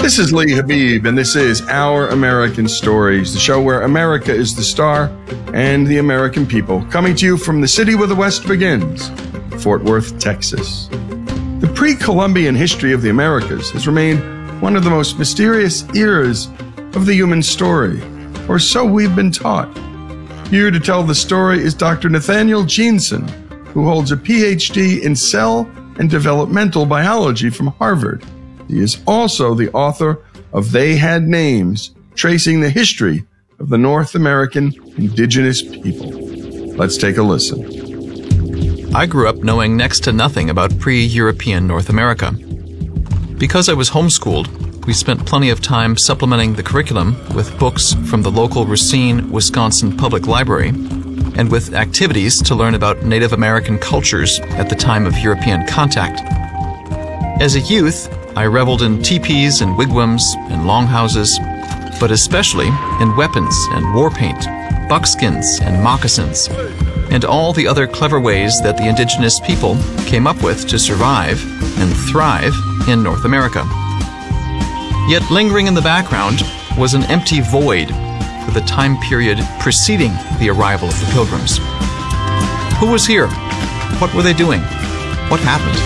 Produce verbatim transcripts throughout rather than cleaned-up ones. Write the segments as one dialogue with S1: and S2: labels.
S1: This is Lee Habib, and this is Our American Stories, the show where America is the star and the American people, coming to you from the city where the West begins, Fort Worth, Texas. The pre-Columbian history of the Americas has remained one of the most mysterious eras of the human story, or so we've been taught. Here to tell the story is Doctor Nathaniel Jeanson, who holds a P H D in cell and developmental biology from Harvard. He is also the author of They Had Names, tracing the history of the North American indigenous people. Let's take a listen.
S2: I grew up knowing next to nothing about pre-European North America. Because I was homeschooled, we spent plenty of time supplementing the curriculum with books from the local Racine, Wisconsin Public Library, and with activities to learn about Native American cultures at the time of European contact. As a youth, I reveled in teepees and wigwams and longhouses, but especially in weapons and war paint, buckskins and moccasins, and all the other clever ways that the indigenous people came up with to survive and thrive in North America. Yet lingering in the background was an empty void for the time period preceding the arrival of the Pilgrims. Who was here? What were they doing? What happened?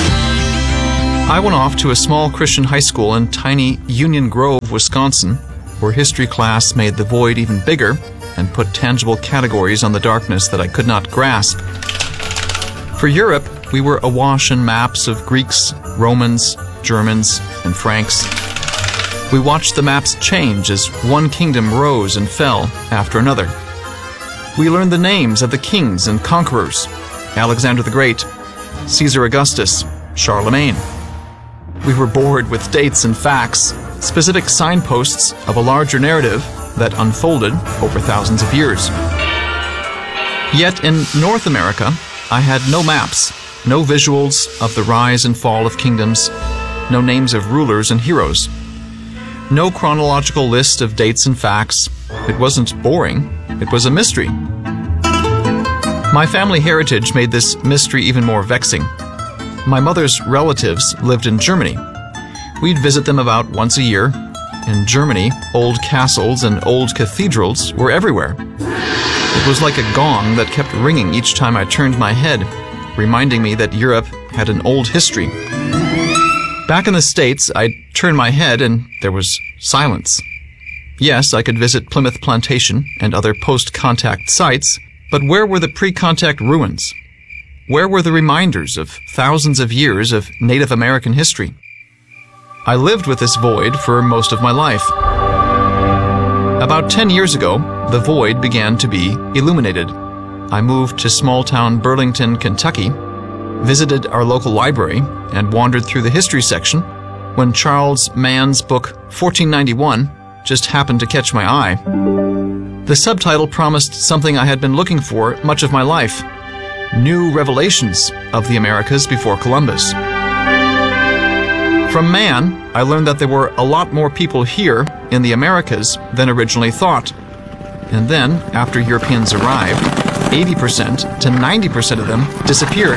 S2: I went off to a small Christian high school in tiny Union Grove, Wisconsin, where history class made the void even bigger and put tangible categories on the darkness that I could not grasp. For Europe, we were awash in maps of Greeks, Romans, Germans, and Franks. We watched the maps change as one kingdom rose and fell after another. We learned the names of the kings and conquerors: Alexander the Great, Caesar Augustus, Charlemagne. We were bored with dates and facts, specific signposts of a larger narrative that unfolded over thousands of years. Yet in North America, I had no maps, no visuals of the rise and fall of kingdoms, no names of rulers and heroes, no chronological list of dates and facts. It wasn't boring, it was a mystery. My family heritage made this mystery even more vexing. My mother's relatives lived in Germany. We'd visit them about once a year. In Germany, old castles and old cathedrals were everywhere. It was like a gong that kept ringing each time I turned my head, reminding me that Europe had an old history. Back in the States, I'd turn my head and there was silence. Yes, I could visit Plymouth Plantation and other post-contact sites, but where were the pre-contact ruins? Where were the reminders of thousands of years of Native American history? I lived with this void for most of my life. About ten years ago, the void began to be illuminated. I moved to small-town Burlington, Kentucky, visited our local library, and wandered through the history section when Charles Mann's book fourteen ninety-one just happened to catch my eye. The subtitle promised something I had been looking for much of my life: New Revelations of the Americas Before Columbus. From Mann, I learned that there were a lot more people here in the Americas than originally thought. And then, after Europeans arrived, eighty percent to ninety percent of them disappeared.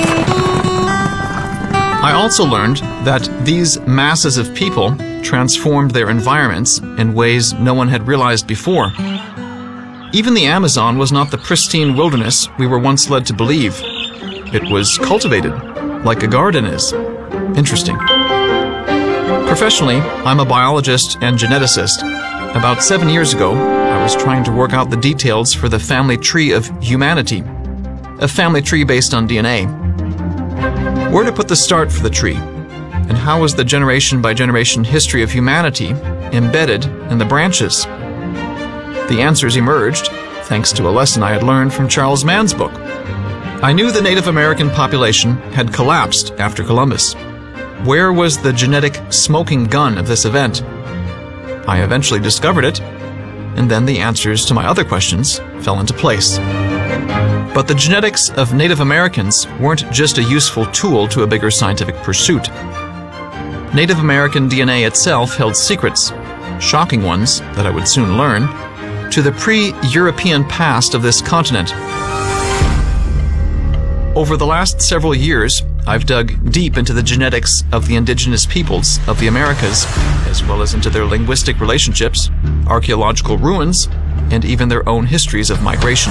S2: I also learned that these masses of people transformed their environments in ways no one had realized before. Even the Amazon was not the pristine wilderness we were once led to believe. It was cultivated, like a garden is. Interesting. Professionally, I'm a biologist and geneticist. About seven years ago, I was trying to work out the details for the family tree of humanity, a family tree based on D N A. Where to put the start for the tree, and how was the generation-by-generation history of humanity embedded in the branches? The answers emerged thanks to a lesson I had learned from Charles Mann's book. I knew the Native American population had collapsed after Columbus. Where was the genetic smoking gun of this event? I eventually discovered it, and then the answers to my other questions fell into place. But the genetics of Native Americans weren't just a useful tool to a bigger scientific pursuit. Native American D N A itself held secrets, shocking ones that I would soon learn, to the pre-European past of this continent. Over the last several years, I've dug deep into the genetics of the indigenous peoples of the Americas, as well as into their linguistic relationships, archaeological ruins, and even their own histories of migration.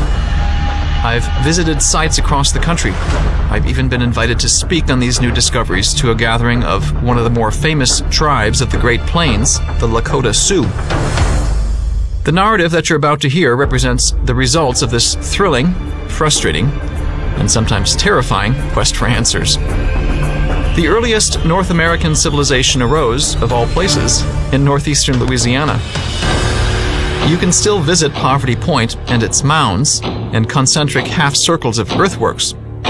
S2: I've visited sites across the country. I've even been invited to speak on these new discoveries to a gathering of one of the more famous tribes of the Great Plains, the Lakota Sioux. The narrative that you're about to hear represents the results of this thrilling, frustrating, and sometimes terrifying quest for answers. The earliest North American civilization arose, of all places, in northeastern Louisiana. You can still visit Poverty Point and its mounds and concentric half-circles of earthworks.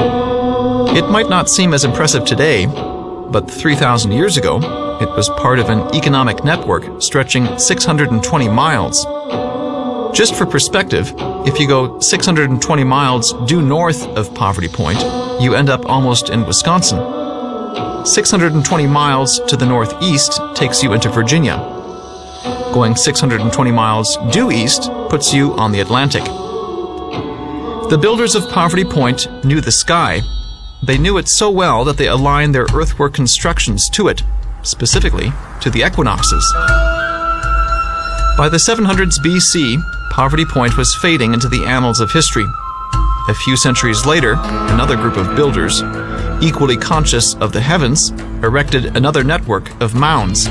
S2: It might not seem as impressive today, but three thousand years ago, it was part of an economic network stretching six hundred twenty miles. Just for perspective, if you go six hundred twenty miles due north of Poverty Point, you end up almost in Wisconsin. six hundred twenty miles to the northeast takes you into Virginia. Going six hundred twenty miles due east puts you on the Atlantic. The builders of Poverty Point knew the sky. They knew it so well that they aligned their earthwork constructions to it, specifically to the equinoxes. By the seven hundreds B C, Poverty Point was fading into the annals of history. A few centuries later, another group of builders, equally conscious of the heavens, erected another network of mounds.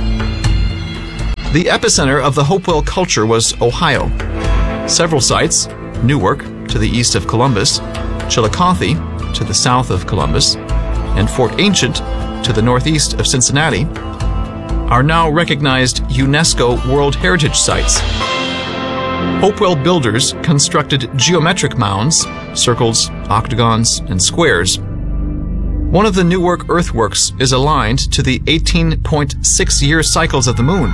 S2: The epicenter of the Hopewell culture was Ohio. Several sites, Newark to the east of Columbus, Chillicothe to the south of Columbus, and Fort Ancient to the northeast of Cincinnati, are now recognized UNESCO World Heritage Sites. Hopewell builders constructed geometric mounds, circles, octagons, and squares. One of the Newark earthworks is aligned to the eighteen point six year cycles of the moon.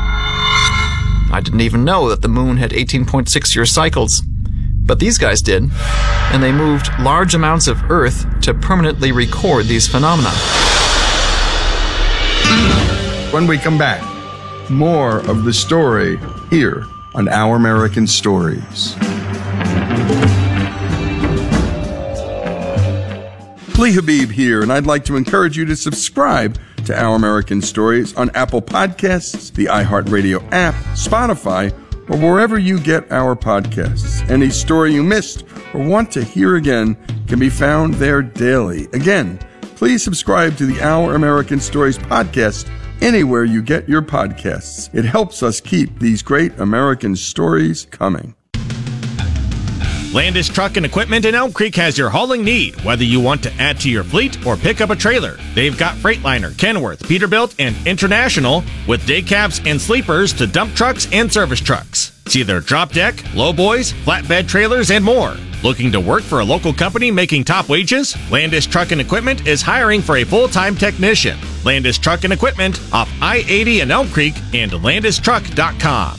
S2: I didn't even know that the moon had eighteen point six year cycles, but these guys did, and they moved large amounts of earth to permanently record these phenomena.
S1: When we come back, more of the story here on Our American Stories. Lee Habib here, and I'd like to encourage you to subscribe to Our American Stories on Apple Podcasts, the iHeartRadio app, Spotify, or wherever you get our podcasts. Any story you missed or want to hear again can be found there daily. Again, please subscribe to the Our American Stories podcast anywhere you get your podcasts. It helps us keep these great American stories coming.
S3: Landis Truck and Equipment in Elm Creek has your hauling need, whether you want to add to your fleet or pick up a trailer. They've got Freightliner, Kenworth, Peterbilt, and International, with day cabs and sleepers to dump trucks and service trucks. See their drop deck, lowboys, flatbed trailers, and more. Looking to work for a local company making top wages? Landis Truck and Equipment is hiring for a full-time technician. Landis Truck and Equipment off I eighty in Elm Creek and landis truck dot com.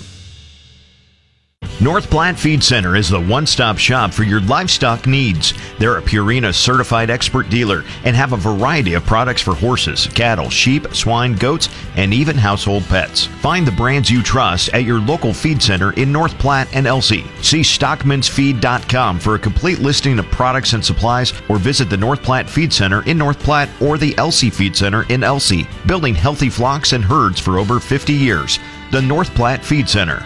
S4: North Platte Feed Center is the one-stop shop for your livestock needs. They're a Purina certified expert dealer and have a variety of products for horses, cattle, sheep, swine, goats, and even household pets. Find the brands you trust at your local feed center in North Platte and Elsie. See stockmans feed dot com for a complete listing of products and supplies, or visit the North Platte Feed Center in North Platte or the Elsie Feed Center in Elsie, building healthy flocks and herds for over fifty years. The North Platte Feed Center.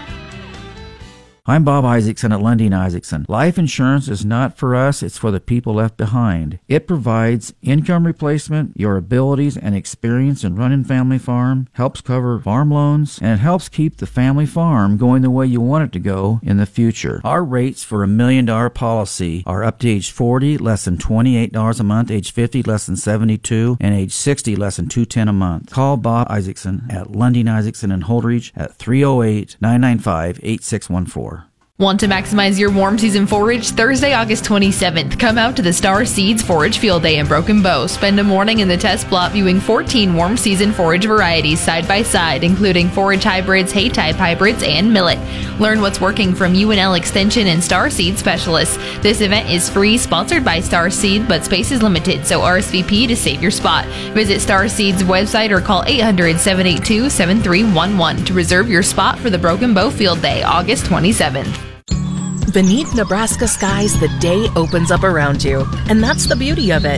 S5: I'm Bob Isaacson at Lundin Isaacson. Life insurance is not for us, it's for the people left behind. It provides income replacement, your abilities and experience in running family farm, helps cover farm loans, and it helps keep the family farm going the way you want it to go in the future. Our rates for a million dollar policy are up to age forty, less than twenty-eight dollars a month, age fifty, less than seventy-two dollars, and age sixty, less than two hundred ten dollars a month. Call Bob Isaacson at Lundin Isaacson in Holdridge at three oh eight, nine nine five, eight six one four.
S6: Want to maximize your warm season forage? Thursday, August twenty-seventh, come out to the Star Seeds Forage Field Day in Broken Bow. Spend a morning in the test plot viewing fourteen warm season forage varieties side by side, including forage hybrids, hay type hybrids, and millet. Learn what's working from U N L Extension and Star Seed specialists. This event is free, sponsored by Star Seed, but space is limited, so R S V P to save your spot. Visit Star Seed's website or call eight hundred, seven eight two, seven three one one to reserve your spot for the Broken Bow Field Day, August twenty-seventh.
S7: Beneath Nebraska skies, the day opens up around you. And that's the beauty of it.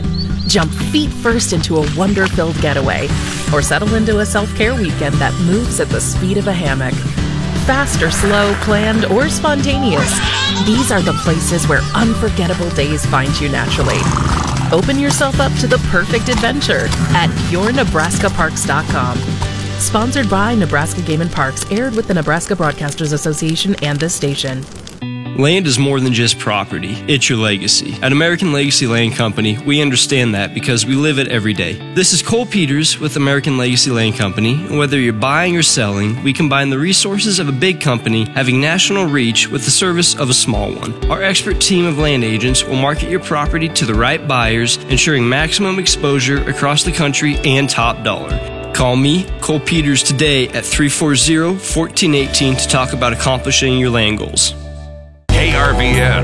S7: Jump feet first into a wonder-filled getaway, or settle into a self-care weekend that moves at the speed of a hammock. Fast or slow, planned or spontaneous, these are the places where unforgettable days find you naturally. Open yourself up to the perfect adventure at your nebraska parks dot com. Sponsored by Nebraska Game and Parks, aired with the Nebraska Broadcasters Association and this station.
S8: Land is more than just property, it's your legacy. At American Legacy Land Company, we understand that because we live it every day. This is Cole Peters with American Legacy Land Company, and whether you're buying or selling, we combine the resources of a big company having national reach with the service of a small one. Our expert team of land agents will market your property to the right buyers, ensuring maximum exposure across the country and top dollar. Call me, Cole Peters, today at three four zero, one four one eight to talk about accomplishing your land goals.
S9: K R V N.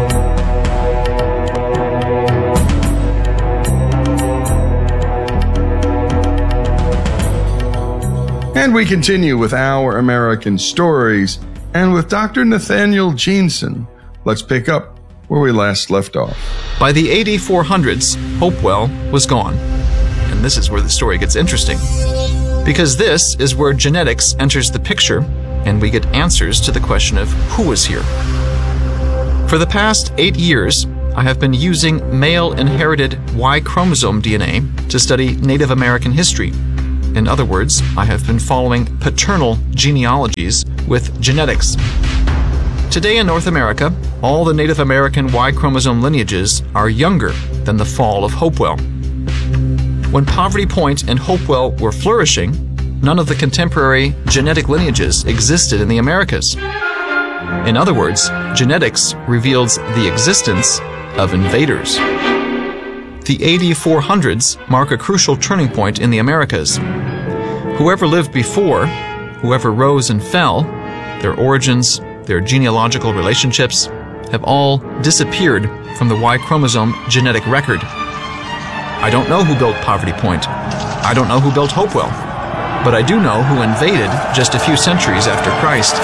S1: And we continue with Our American Stories and with Doctor Nathaniel Jeanson. Let's pick up where we last left off.
S2: By the A D four hundreds, Hopewell was gone. And this is where the story gets interesting. Because this is where genetics enters the picture, and we get answers to the question of who was here. For the past eight years, I have been using male-inherited Y chromosome D N A to study Native American history. In other words, I have been following paternal genealogies with genetics. Today in North America, all the Native American Y chromosome lineages are younger than the fall of Hopewell. When Poverty Point and Hopewell were flourishing, none of the contemporary genetic lineages existed in the Americas. In other words, genetics reveals the existence of invaders. The A D four hundreds mark a crucial turning point in the Americas. Whoever lived before, whoever rose and fell, their origins, their genealogical relationships, have all disappeared from the Y chromosome genetic record. I don't know who built Poverty Point. I don't know who built Hopewell. But I do know who invaded just a few centuries after Christ.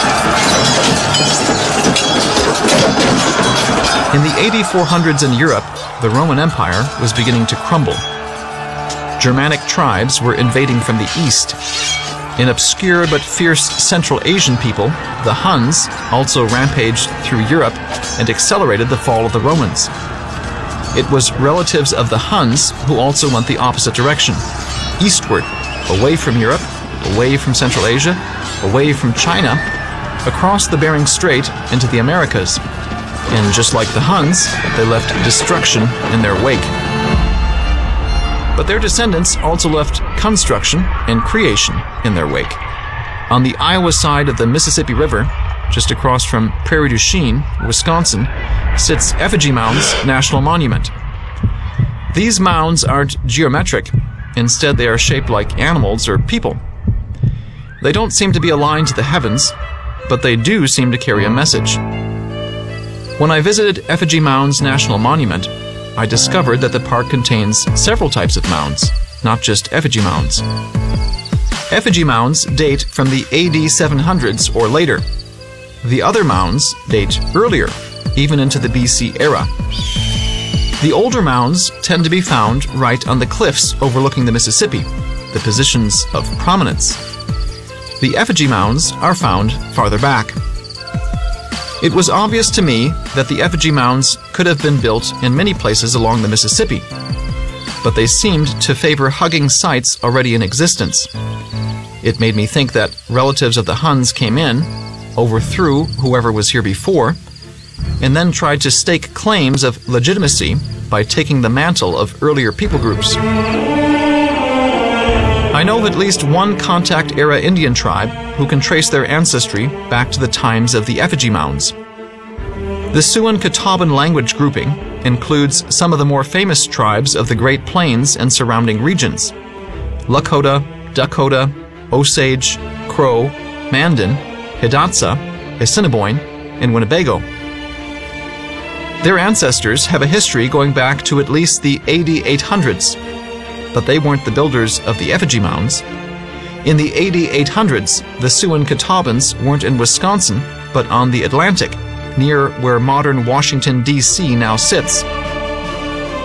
S2: In the A D four hundreds in Europe, the Roman Empire was beginning to crumble. Germanic tribes were invading from the east. An obscure but fierce Central Asian people, the Huns, also rampaged through Europe and accelerated the fall of the Romans. It was relatives of the Huns who also went the opposite direction, eastward, away from Europe, away from Central Asia, away from China, across the Bering Strait into the Americas. And just like the Huns, they left destruction in their wake. But their descendants also left construction and creation in their wake. On the Iowa side of the Mississippi River, just across from Prairie du Chien, Wisconsin, sits Effigy Mounds National Monument. These mounds aren't geometric. Instead, they are shaped like animals or people. They don't seem to be aligned to the heavens, but they do seem to carry a message. When I visited Effigy Mounds National Monument, I discovered that the park contains several types of mounds, not just effigy mounds. Effigy mounds date from the A D seven hundreds or later. The other mounds date earlier, even into the B C era. The older mounds tend to be found right on the cliffs overlooking the Mississippi, the positions of prominence. The effigy mounds are found farther back. It was obvious to me that the effigy mounds could have been built in many places along the Mississippi, but they seemed to favor hugging sites already in existence. It made me think that relatives of the Huns came in, overthrew whoever was here before, and then tried to stake claims of legitimacy by taking the mantle of earlier people groups. I know of at least one contact-era Indian tribe who can trace their ancestry back to the times of the effigy mounds. The Siouan-Catawban language grouping includes some of the more famous tribes of the Great Plains and surrounding regions: Lakota, Dakota, Osage, Crow, Mandan, Hidatsa, Assiniboine, and Winnebago. Their ancestors have a history going back to at least the A D eight hundreds, but they weren't the builders of the effigy mounds. In the A D eight hundreds, the Siouan-Catawbans weren't in Wisconsin, but on the Atlantic, near where modern Washington, D C now sits.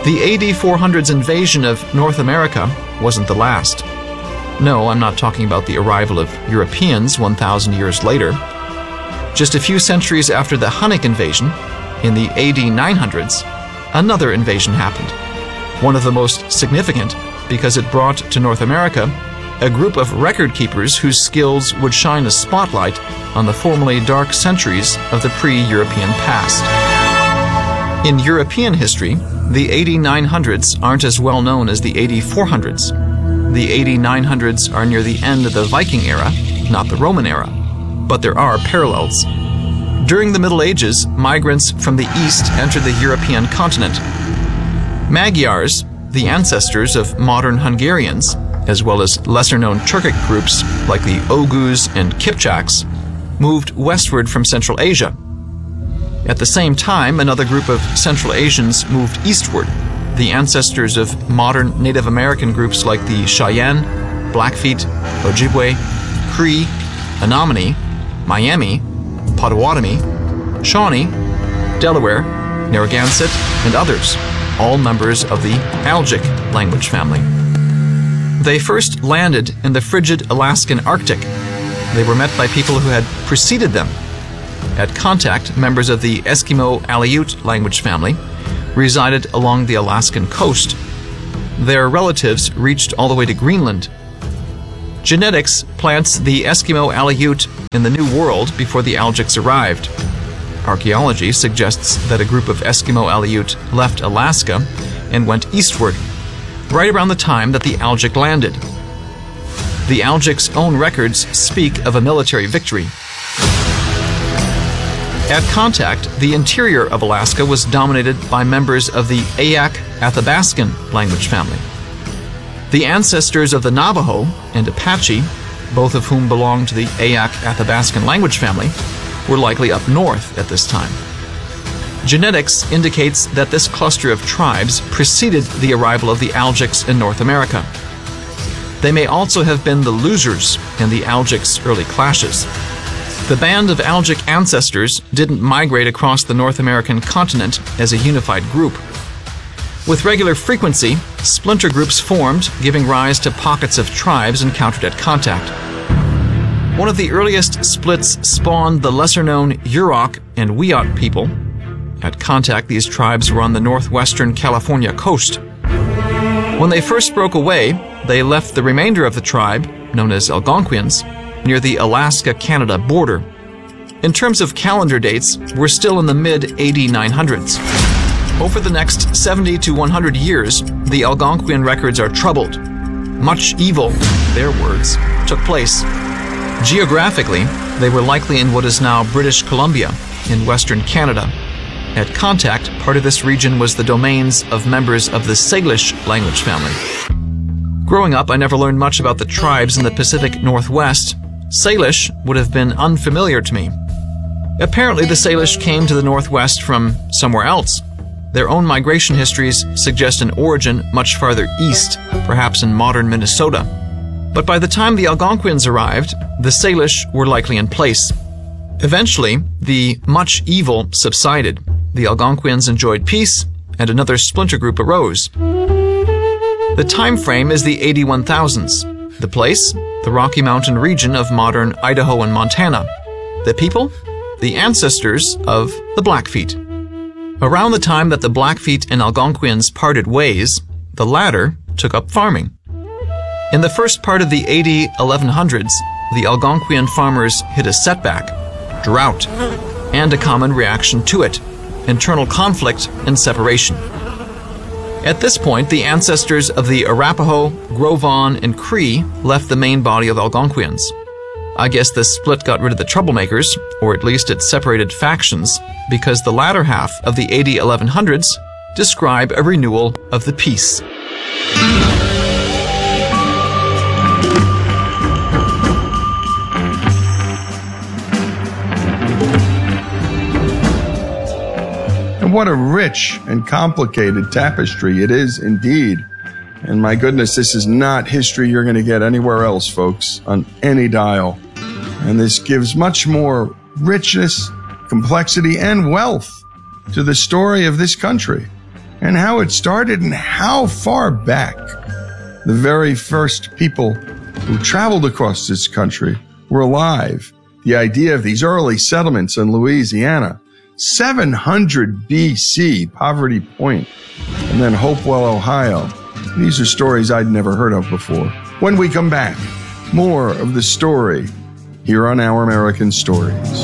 S2: The A D four hundreds invasion of North America wasn't the last. No, I'm not talking about the arrival of Europeans one thousand years later. Just a few centuries after the Hunnic invasion, in the A D nine hundreds, another invasion happened. One of the most significant because it brought to North America a group of record keepers whose skills would shine a spotlight on the formerly dark centuries of the pre-European past. In European history, the A D nine hundreds aren't as well known as the A D four hundreds. The A D nine hundreds are near the end of the Viking era, not the Roman era, but there are parallels. During the Middle Ages, migrants from the east entered the European continent. Magyars, the ancestors of modern Hungarians, as well as lesser-known Turkic groups like the Oghuz and Kipchaks, moved westward from Central Asia. At the same time, another group of Central Asians moved eastward, the ancestors of modern Native American groups like the Cheyenne, Blackfeet, Ojibwe, Cree, Menominee, Miami, Potawatomi, Shawnee, Delaware, Narragansett, and others, all members of the Algic language family. They first landed in the frigid Alaskan Arctic. They were met by people who had preceded them. At contact, members of the Eskimo Aleut language family resided along the Alaskan coast. Their relatives reached all the way to Greenland. Genetics plants the Eskimo Aleut in the New World before the Algics arrived. Archaeology suggests that a group of Eskimo Aleut left Alaska and went eastward, right around the time that the Algic landed. The Algic's own records speak of a military victory. At contact, the interior of Alaska was dominated by members of the Ayak-Athabaskan language family. The ancestors of the Navajo and Apache, both of whom belonged to the Ayak-Athabaskan language family, were likely up north at this time. Genetics indicates that this cluster of tribes preceded the arrival of the Algics in North America. They may also have been the losers in the Algics' early clashes. The band of Algic ancestors didn't migrate across the North American continent as a unified group. With regular frequency, splinter groups formed, giving rise to pockets of tribes encountered at contact. One of the earliest splits spawned the lesser-known Yurok and Wiyot people. At contact, these tribes were on the northwestern California coast. When they first broke away, they left the remainder of the tribe, known as Algonquians, near the Alaska-Canada border. In terms of calendar dates, we're still in the mid-A D nine hundreds. Over the next seventy to one hundred years, the Algonquian records are troubled. Much evil, their words, took place. Geographically, they were likely in what is now British Columbia, in western Canada. At contact, part of this region was the domains of members of the Salish language family. Growing up, I never learned much about the tribes in the Pacific Northwest. Salish would have been unfamiliar to me. Apparently, the Salish came to the Northwest from somewhere else. Their own migration histories suggest an origin much farther east, perhaps in modern Minnesota. But by the time the Algonquins arrived, the Salish were likely in place. Eventually, the much evil subsided. The Algonquins enjoyed peace, and another splinter group arose. The time frame is the A D one thousands. The place? The Rocky Mountain region of modern Idaho and Montana. The people? The ancestors of the Blackfeet. Around the time that the Blackfeet and Algonquians parted ways, the latter took up farming. In the first part of the A D eleven hundreds, the Algonquian farmers hit a setback, drought, and a common reaction to it, internal conflict and separation. At this point, the ancestors of the Arapaho, Gros Ventre, and Cree left the main body of Algonquians. I guess this split got rid of the troublemakers, or at least it separated factions, because the latter half of the A D eleven hundreds describe a renewal of the peace.
S1: And what a rich and complicated tapestry it is indeed. And my goodness, this is not history you're going to get anywhere else, folks, on any dial. And this gives much more richness, complexity, and wealth to the story of this country. and how it started and how far back the very first people who traveled across this country were alive. The idea of these early settlements in Louisiana, seven hundred B C, Poverty Point, and then Hopewell, Ohio. These are stories I'd never heard of before. When we come back, more of the story here on Our American Stories.